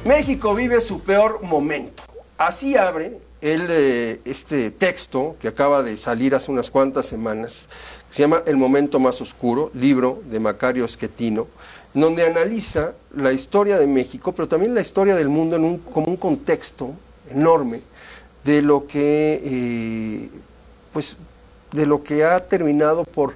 México vive su peor momento. Así abre este texto que acaba de salir hace unas cuantas semanas, que se llama El momento más oscuro, libro de Macario Schettino, en donde analiza la historia de México, pero también la historia del mundo como un contexto enorme de lo que, de lo que ha terminado por,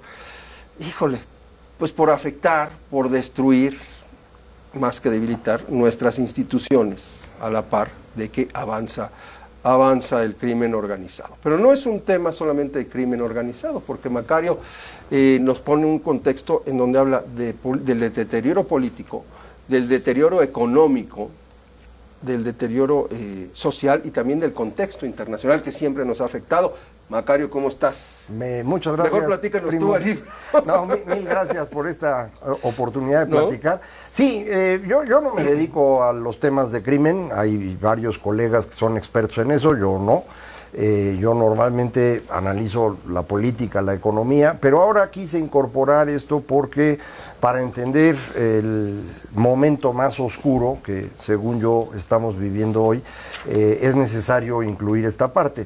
por afectar, por destruir, más que debilitar nuestras instituciones, a la par de que avanza el crimen organizado. Pero no es un tema solamente de crimen organizado, porque Macario nos pone un contexto en donde habla del deterioro político, del deterioro económico, del deterioro social y también del contexto internacional que siempre nos ha afectado. Macario, ¿cómo estás? Muchas gracias. Mejor platícanos tú, Alí. No, mil gracias por esta oportunidad de platicar. Sí, yo no me dedico a los temas de crimen, hay varios colegas que son expertos en eso, yo no. Yo normalmente analizo la política, la economía, pero ahora quise incorporar esto porque para entender el momento más oscuro que según yo estamos viviendo hoy, es necesario incluir esta parte.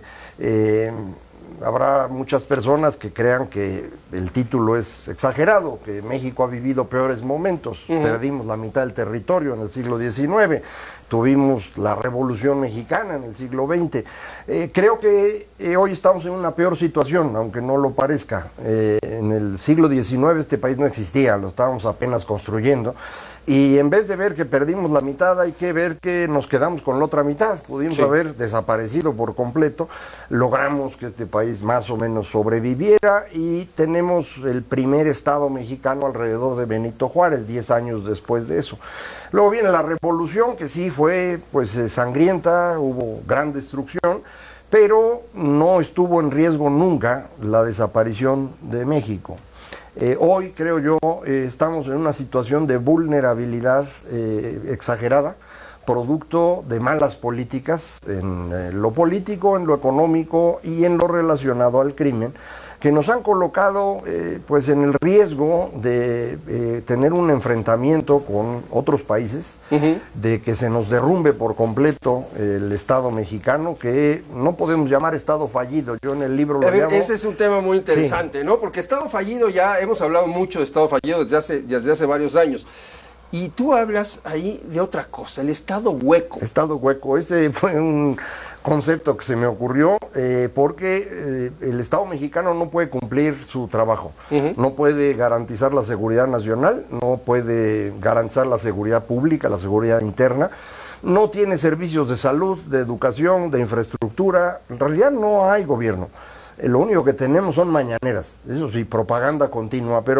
Habrá muchas personas que crean que el título es exagerado, que México ha vivido peores momentos. Perdimos la mitad del territorio en el siglo XIX, tuvimos la Revolución Mexicana en el siglo XX. Creo que hoy estamos en una peor situación, aunque no lo parezca. En el siglo XIX este país no existía, lo estábamos apenas construyendo. Y en vez de ver que perdimos la mitad, hay que ver que nos quedamos con la otra mitad. Pudimos haber desaparecido por completo. Logramos que este país más o menos sobreviviera y tenemos el primer Estado mexicano alrededor de Benito Juárez, 10 años después de eso. Luego viene la Revolución, que sí fue sangrienta, hubo gran destrucción, pero no estuvo en riesgo nunca la desaparición de México. Hoy, creo yo, estamos en una situación de vulnerabilidad exagerada, producto de malas políticas en lo político, en lo económico y en lo relacionado al crimen, que nos han colocado en el riesgo de tener un enfrentamiento con otros países, de que se nos derrumbe por completo el Estado mexicano, que no podemos llamar Estado fallido. Yo en el libro lo llamo... Ese es un tema muy interesante, ¿no? Porque Estado fallido, ya hemos hablado mucho de Estado fallido desde hace varios años. Y tú hablas ahí de otra cosa, el Estado hueco. Estado hueco, ese fue un concepto que se me ocurrió porque el Estado mexicano no puede cumplir su trabajo, no puede garantizar la seguridad nacional, no puede garantizar la seguridad pública, la seguridad interna, no tiene servicios de salud, de educación, de infraestructura, en realidad no hay gobierno. Lo único que tenemos son mañaneras, eso sí, propaganda continua, pero